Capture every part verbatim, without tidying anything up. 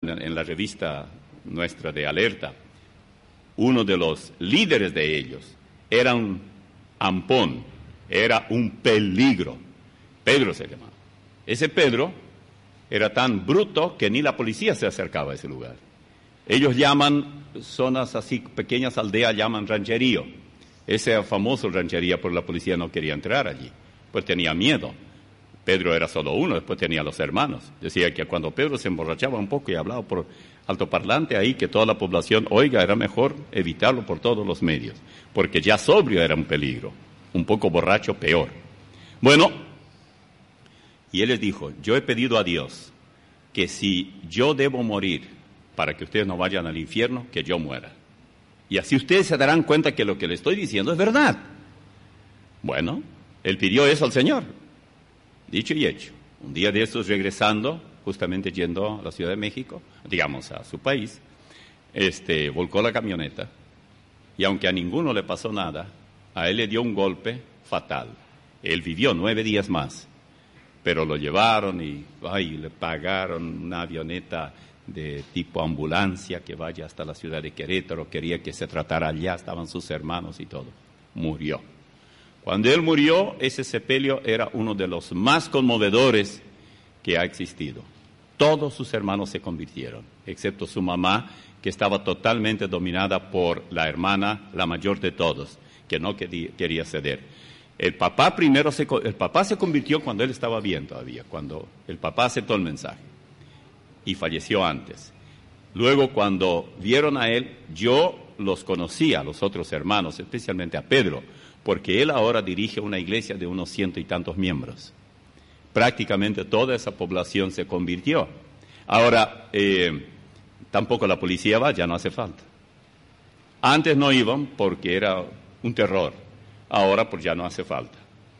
en la revista nuestra de Alerta, uno de los líderes de ellos era un ampón, era un peligro. Pedro se llamaba. Ese Pedro era tan bruto que ni la policía se acercaba a ese lugar. Ellos llaman, zonas así, pequeñas aldeas, llaman rancherío. Ese era famoso ranchería, pero la policía no quería entrar allí, pues tenía miedo. Pedro era solo uno, después tenía los hermanos. Decía que cuando Pedro se emborrachaba un poco y hablaba por altoparlante ahí, que toda la población oiga, era mejor evitarlo por todos los medios, porque ya sobrio era un peligro, un poco borracho peor. Bueno, y él les dijo, yo he pedido a Dios que si yo debo morir para que ustedes no vayan al infierno, que yo muera. Y así ustedes se darán cuenta que lo que le estoy diciendo es verdad. Bueno, él pidió eso al Señor. Dicho y hecho, un día de estos regresando, justamente yendo a la Ciudad de México, digamos a su país, este, volcó la camioneta y aunque a ninguno le pasó nada, a él le dio un golpe fatal. Él vivió nueve días más, pero lo llevaron y ay, le pagaron una avioneta de tipo ambulancia que vaya hasta la ciudad de Querétaro, quería que se tratara allá, estaban sus hermanos y todo. Murió. Cuando él murió, ese sepelio era uno de los más conmovedores que ha existido. Todos sus hermanos se convirtieron, excepto su mamá, que estaba totalmente dominada por la hermana, la mayor de todos, que no quería ceder. El papá primero se, el papá se convirtió cuando él estaba bien todavía, cuando el papá aceptó el mensaje y falleció antes. Luego, cuando vieron a él, yo los conocía, a los otros hermanos, especialmente a Pedro, porque él ahora dirige una iglesia de unos ciento y tantos miembros. Prácticamente toda esa población se convirtió. Ahora, eh, tampoco la policía va, ya no hace falta. Antes no iban porque era un terror, ahora pues ya no hace falta.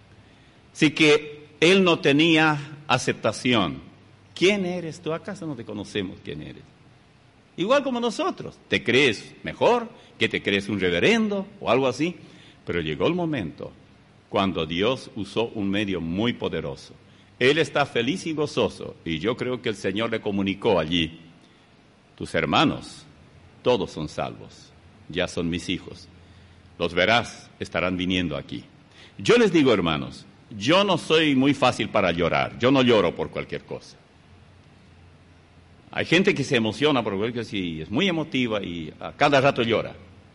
Así que él no tenía aceptación. ¿Quién eres tú? ¿Acaso no te conocemos quién eres? Igual como nosotros, ¿te crees mejor? ¿Que te crees un reverendo o algo así? Pero llegó el momento cuando Dios usó un medio muy poderoso. Él está feliz y gozoso, y yo creo que el Señor le comunicó allí, tus hermanos, todos son salvos, ya son mis hijos, los verás, estarán viniendo aquí. Yo les digo, hermanos, yo no soy muy fácil para llorar, yo no lloro por cualquier cosa. Hay gente que se emociona por cualquier cosa y es muy emotiva y a cada rato llora.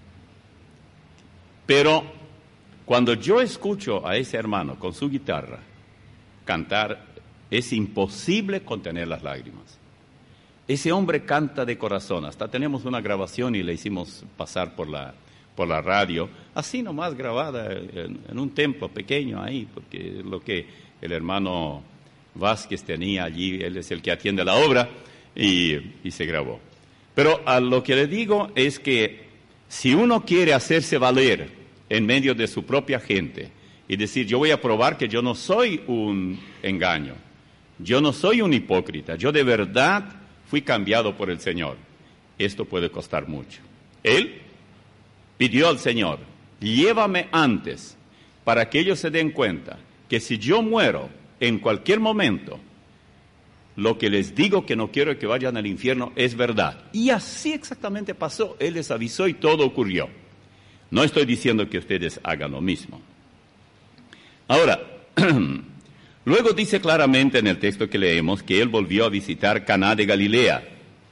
Pero cuando yo escucho a ese hermano con su guitarra cantar, es imposible contener las lágrimas. Ese hombre canta de corazón. Hasta tenemos una grabación y le hicimos pasar por la, por la radio, así nomás grabada en, en un templo pequeño ahí, porque es lo que el hermano Vázquez tenía allí, él es el que atiende la obra, y, y se grabó. Pero a lo que le digo es que si uno quiere hacerse valer en medio de su propia gente y decir, yo voy a probar que yo no soy un engaño, yo no soy un hipócrita, yo de verdad fui cambiado por el Señor, esto puede costar mucho. Él pidió al Señor, llévame antes para que ellos se den cuenta que si yo muero en cualquier momento, lo que les digo que no quiero que vayan al infierno es verdad. Y así exactamente pasó. Él les avisó y todo ocurrió. No estoy diciendo que ustedes hagan lo mismo. Ahora, luego dice claramente en el texto que leemos que él volvió a visitar Caná de Galilea,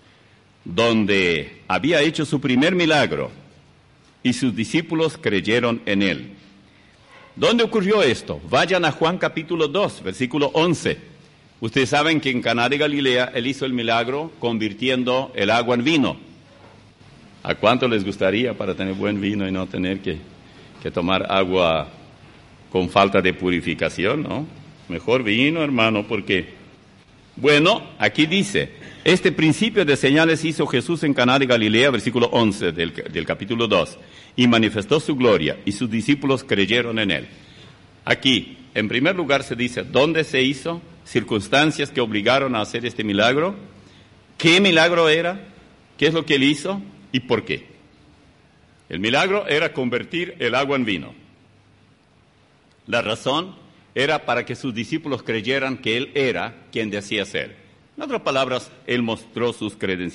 donde había hecho su primer milagro y sus discípulos creyeron en él. ¿Dónde ocurrió esto? Vayan a Juan capítulo dos, versículo once. Ustedes saben que en Caná de Galilea él hizo el milagro convirtiendo el agua en vino. ¿A cuánto les gustaría para tener buen vino y no tener que, que tomar agua con falta de purificación, no? Mejor vino, hermano, porque... Bueno, aquí dice, este principio de señales hizo Jesús en Caná de Galilea, versículo once del, del capítulo dos, y manifestó su gloria, y sus discípulos creyeron en él. Aquí, en primer lugar, se dice, ¿dónde se hizo? Circunstancias que obligaron a hacer este milagro. ¿Qué milagro era? ¿Qué es lo que él hizo? ¿Y por qué? El milagro era convertir el agua en vino. La razón era para que sus discípulos creyeran que él era quien decía ser. En otras palabras, él mostró sus credenciales.